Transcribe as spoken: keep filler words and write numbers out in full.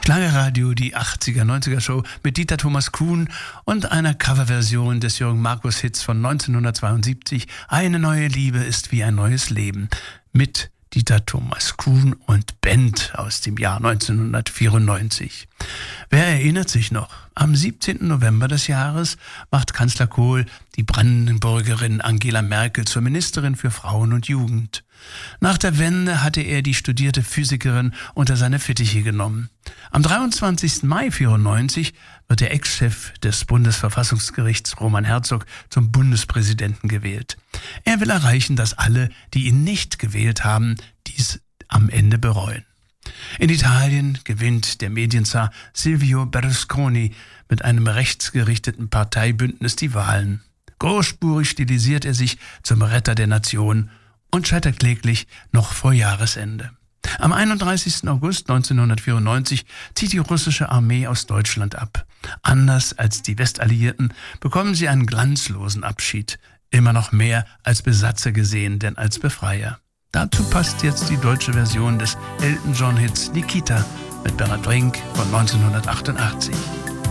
Schlagerradio, die achtziger, neunziger Show mit Dieter Thomas Kuhn und einer Coverversion des Jürgen Markus Hits von neunzehnhundertzweiundsiebzig. Eine neue Liebe ist wie ein neues Leben mit Dieter Thomas Kuhn und Band aus dem Jahr neunzehnhundertvierundneunzig. Wer erinnert sich noch? Am siebzehnten November des Jahres macht Kanzler Kohl die Brandenburgerin Angela Merkel zur Ministerin für Frauen und Jugend. Nach der Wende hatte er die studierte Physikerin unter seine Fittiche genommen. Am dreiundzwanzigsten Mai neunzehnhundertvierundneunzig wird der Ex-Chef des Bundesverfassungsgerichts Roman Herzog zum Bundespräsidenten gewählt. Er will erreichen, dass alle, die ihn nicht gewählt haben, dies am Ende bereuen. In Italien gewinnt der Medienzar Silvio Berlusconi mit einem rechtsgerichteten Parteibündnis die Wahlen. Großspurig stilisiert er sich zum Retter der Nation und scheitert kläglich noch vor Jahresende. Am einunddreißigsten August neunzehnhundertvierundneunzig zieht die russische Armee aus Deutschland ab. Anders als die Westalliierten bekommen sie einen glanzlosen Abschied. Immer noch mehr als Besatzer gesehen, denn als Befreier. Dazu passt jetzt die deutsche Version des Elton John-Hits Nikita mit Bernhard Brink von neunzehnhundertachtundachtzig.